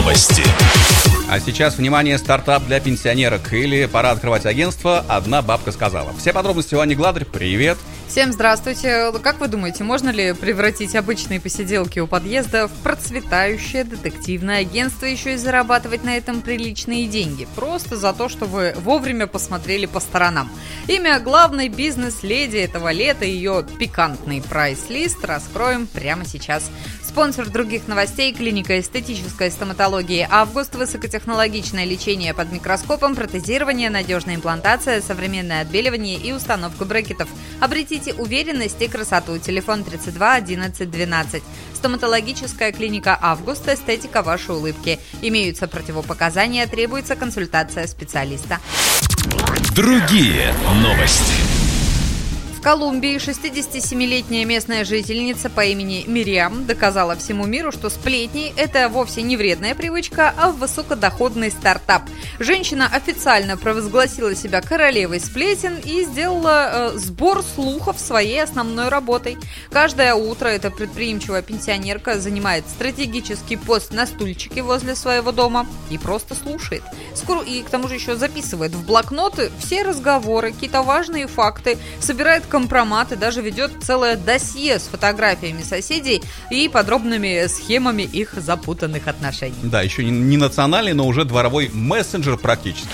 Новости. А сейчас, внимание, стартап для пенсионерок. Или пора открывать агентство, одна бабка сказала. Все подробности у Ани Гладырь. Привет. Всем здравствуйте. Как вы думаете, можно ли превратить обычные посиделки у подъезда в процветающее детективное агентство, еще и зарабатывать на этом приличные деньги? Просто за то, что вы вовремя посмотрели по сторонам. Имя главной бизнес-леди этого лета и ее пикантный прайс-лист раскроем прямо сейчас. Спонсор других новостей – клиника эстетической стоматологии «Август», высокотехнологичное лечение под микроскопом, протезирование, надежная имплантация, современное отбеливание и установку брекетов. Обретите уверенность и красоту. Телефон 32 11 12. Стоматологическая клиника «Август», эстетика вашей улыбки. Имеются противопоказания, требуется консультация специалиста. Другие новости. В Колумбии 67-летняя местная жительница по имени Мириам доказала всему миру, что сплетни – это вовсе не вредная привычка, а высокодоходный стартап. Женщина официально провозгласила себя королевой сплетен и сделала сбор слухов своей основной работой. Каждое утро эта предприимчивая пенсионерка занимает стратегический пост на стульчике возле своего дома и просто слушает. И к тому же еще записывает в блокноты все разговоры, какие-то важные факты, собирает компромат и даже ведет целое досье с фотографиями соседей и подробными схемами их запутанных отношений. Да, еще не национальный, но уже дворовой мессенджер практически.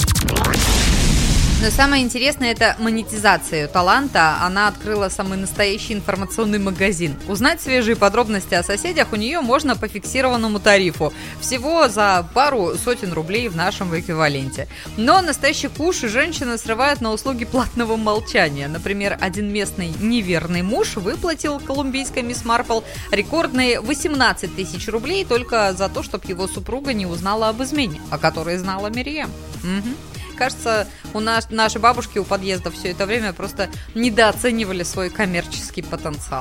Но самое интересное – это монетизация ее таланта. Она открыла самый настоящий информационный магазин. Узнать свежие подробности о соседях у нее можно по фиксированному тарифу. Всего за пару сотен рублей в нашем эквиваленте. Но настоящий куш женщина срывает на услуги платного молчания. Например, один местный неверный муж выплатил колумбийской мисс Марпл рекордные 18 тысяч рублей только за то, чтобы его супруга не узнала об измене, о которой знала Мириам. Кажется, наши бабушки у подъезда все это время просто недооценивали свой коммерческий потенциал.